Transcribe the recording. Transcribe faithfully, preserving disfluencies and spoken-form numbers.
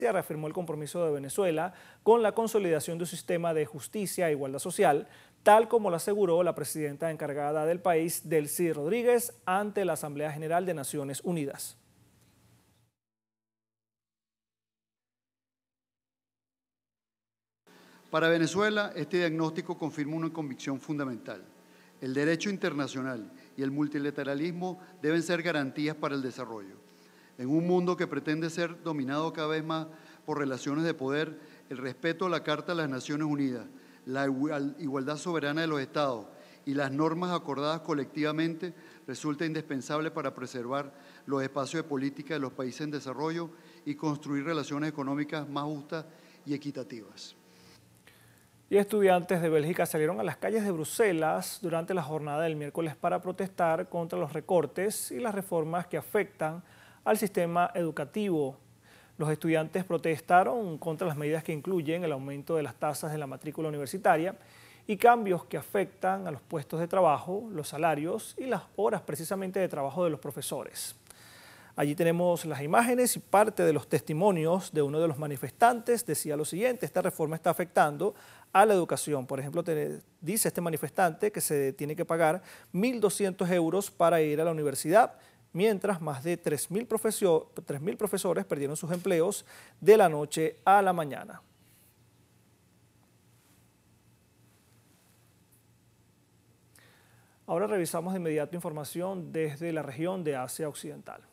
reafirmó el compromiso de Venezuela con la consolidación de un sistema de justicia e igualdad social, tal como lo aseguró la presidenta encargada del país, Delcy Rodríguez, ante la Asamblea General de Naciones Unidas. Para Venezuela, este diagnóstico confirma una convicción fundamental. El derecho internacional y el multilateralismo deben ser garantías para el desarrollo. En un mundo que pretende ser dominado cada vez más por relaciones de poder, el respeto a la Carta de las Naciones Unidas, la igualdad soberana de los Estados y las normas acordadas colectivamente resulta indispensable para preservar los espacios de política de los países en desarrollo y construir relaciones económicas más justas y equitativas. Y estudiantes de Bélgica salieron a las calles de Bruselas durante la jornada del miércoles para protestar contra los recortes y las reformas que afectan al sistema educativo. Los estudiantes protestaron contra las medidas que incluyen el aumento de las tasas de la matrícula universitaria y cambios que afectan a los puestos de trabajo, los salarios y las horas precisamente de trabajo de los profesores. Allí tenemos las imágenes y parte de los testimonios de uno de los manifestantes. Decía lo siguiente: esta reforma está afectando a la educación. Por ejemplo, te, dice este manifestante que se tiene que pagar mil doscientos euros para ir a la universidad, mientras más de tres mil profesores perdieron sus empleos de la noche a la mañana. Ahora revisamos de inmediato información desde la región de Asia Occidental.